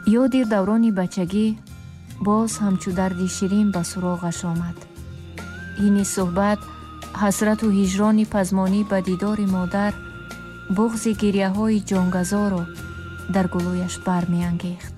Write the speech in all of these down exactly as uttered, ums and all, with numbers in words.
یادی دوران بچگی باز همچو دردی شیرین به سراغش آمد. این صحبت، حسرت و هجران پزمانی به دیدار مادر، بغض گریه های جانگزار را در گلویش برمی انگیخت.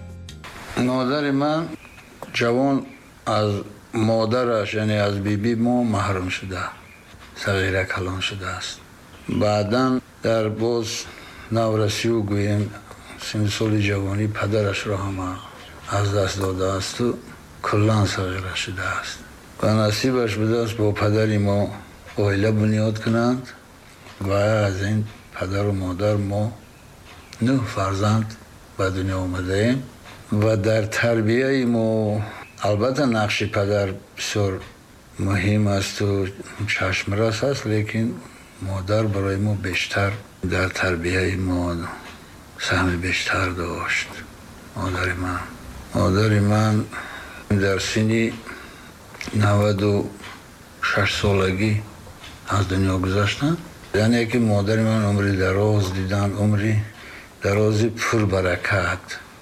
مادر من جوان از مادرش یعنی از بیبی ما محروم شده، صغیره کلان شده است. بعداً در باز نورسی و گویم سن سال جوانی پدرش را هم از دست داده است و کلان صغیره شده است و نصیبش بوده است با پدری ما عائله بنیاد کنند و از این پدر و مادر ما نه فرزند به دنیا آمده ایم و در تربیه ما البته نقش پدر بسیار مهم است و چشم رس است، لیکن مادر برای ما بیشتر در تربیه ما سهم بیشتر داشت. مادر من مادر من در سنی نود و شش سالگی از دنیا گذشتن، یعنی که مادر من عمری دراز دیدن، عمری درازی پر برکت.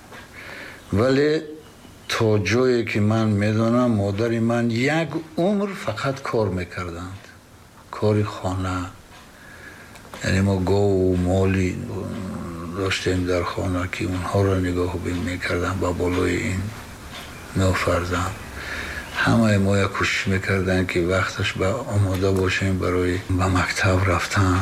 ولی تا جایی که من میدونم مادر من یک عمر فقط کار میکردند، کاری خانه. یعنی ما گاو و مالی داشتیم در خانه که اونها را نگاه بین میکردن با بالای این نو فرزند. همه ما یک کوشش میکردن که وقتش به آماده باشیم برای به مکتب رفتن.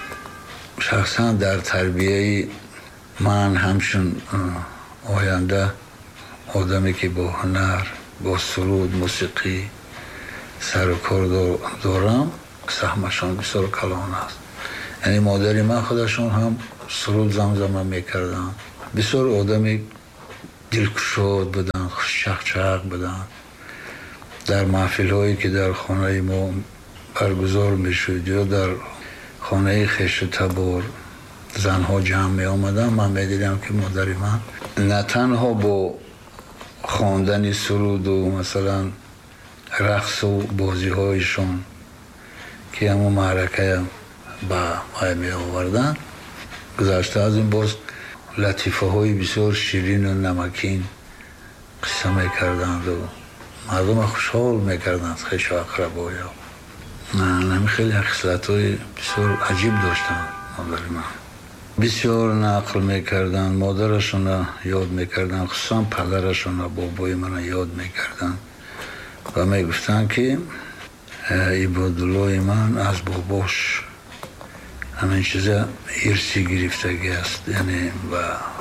شخصا در تربیه من همچون آینده آدمی که با هنر، با سرود، موسیقی سر و کار دارم، سهمشان بسیار کلان است. یعنی مادری من خودشون هم سرود زمزمه میکردن، بسیار آدمی دلکشاد بودن، شخچق بودن. در محفل هایی که در خانه ما برگزار میشد یا در خانه خیش و تبار زنها جمع می آمدن، من میدیدم که مادر من نه تنها با خواندن سرود و مثلا رقص و بازی هایشون که همون معرکه با مای می آوردن، گذشته از این باز لطیفه های بسیار شیرین و نمکین قصه می کردند و مردم خوشحال می کردند. خیش و اقربای من خیلی خصلت های بسیار عجیب داشتن. مادر من بسیار نقل میکردن، مادرشون را یاد میکردن، خصوصا پدرشون را، بابای من یاد میکردن و میگفتن که عبادالله من از باباش همین چیزا ارثی گرفتگی است، یعنی و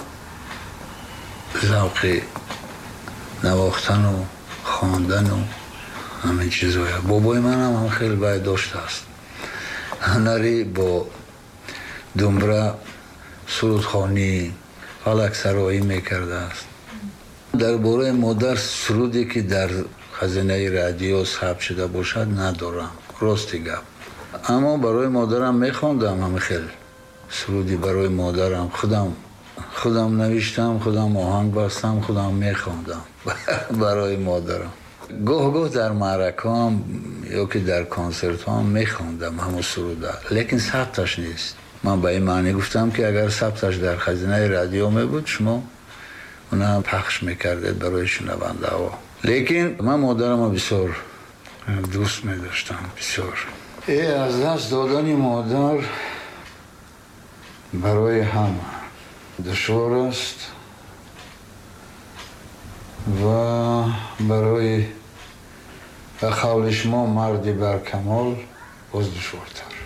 ذوق نواختن و خواندن و همین چیزا. بابای من هم, هم خیلی باید داشته است، هنری با دمبره سرودخوانی فلک سرایی میکرده است. در باره مادر سرودی که در خزینه رادیو ثبت شده باشد ندارم، راستی گپ. اما برای مادرم میخواندم، همه خیلی سرودی برای مادرم خودم خودم نوشتم، خودم آهنگ بستم، خودم میخواندم برای مادرم. گاه گاه در معرکه هم یا که در کنسرت هم میخواندم همون سروده، لیکن ثبتش نیست. من به این معنی گفتم که اگر ثبتش در خزینه رادیو می بود شما اون هم پخش میکردید برای شنونده ها. لیکن من مادرم بسیار دوست می داشتم، بسیار. ای از دست دادن مادر برای همه دشوار است و برای به قول شما مردی بر کمال باز دشوارتر.